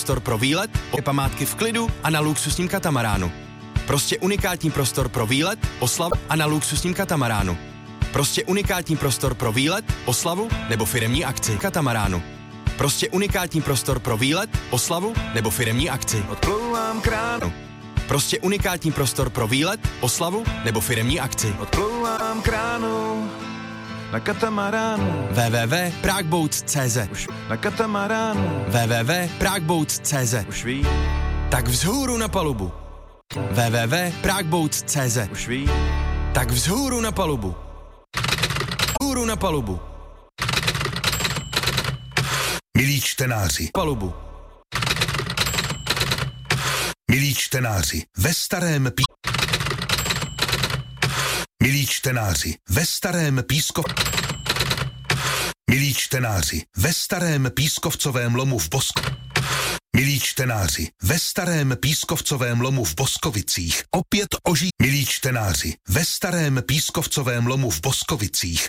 prostor pro výlet, památky v klidu a na luxusním katamaránu. Prostě unikátní prostor pro výlet, oslavu a na luxusním katamaránu. Prostě unikátní prostor pro výlet, oslavu nebo firemní akci katamaránu. Prostě unikátní prostor pro výlet, oslavu nebo firemní akci. Odplouvám kránu. Prostě unikátní prostor pro výlet, oslavu nebo firemní akci. Odplouvám kránu. Na katamaránu. www.pragueboats.cz Na katamaránu. www.pragueboats.cz Už ví. Tak vzhůru na palubu. www.pragueboats.cz Už ví. Tak vzhůru na palubu. Vzhůru na palubu. Milí čtenáři. Palubu. Milí čtenáři, Milí čtenáři, ve starém pískovcovém lomu v Milí čtenáři, ve starém pískovcovém lomu v Boskovicích opět Milí čtenáři, ve starém pískovcovém lomu v Boskovicích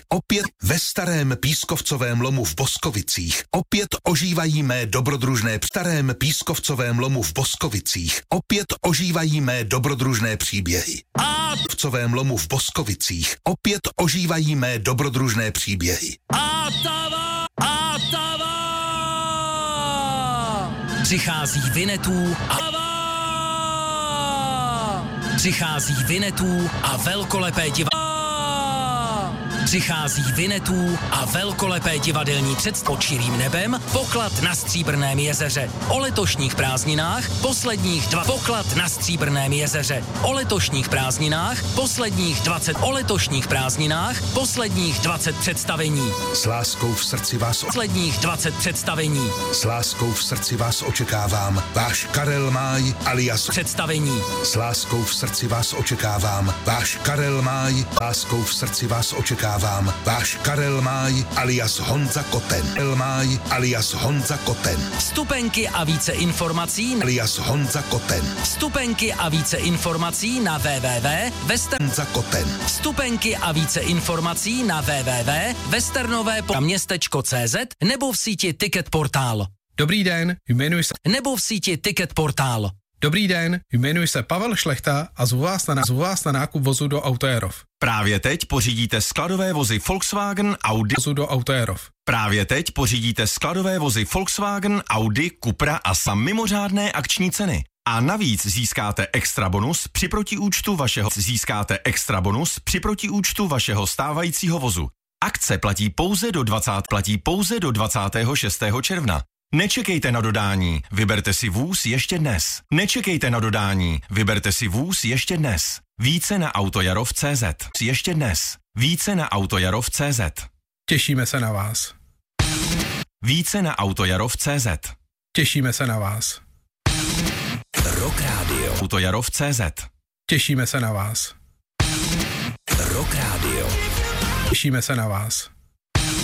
opět ožívají mé dobrodružné příběhy. Pískovcovém lomu v Boskovicích opět ožívají mé dobrodružné příběhy. Přichází Vinetů a velkolepé divadelní představení pod širým nebem, poklad na Stříbrném jezeře. O letošních prázdninách posledních 20 představení. S láskou v srdci vás očekávám, váš Karel Máj alias představení. S láskou v srdci vás očekávám, váš Karel Máj, váš Karel Máj alias Honza Koten. Vstupenky a více informací na www.westernové.cz nebo v síti Ticket Portal. Dobrý den, jmenuji se Pavel Šlechta a zvu vás na nákup vozu do Autojerov. Právě teď pořídíte skladové vozy Volkswagen, Audi, Cupra a sam mimořádné akční ceny. A navíc získáte extra bonus při protiúčtu vašeho stávajícího vozu. Akce platí pouze do 26. června. Nečekejte na dodání, vyberte si vůz ještě dnes. Více na autojarov.cz. Těšíme se na vás. Rock Radio. Autojarov.cz. Těšíme se na vás. Rock Radio. Těšíme se na vás.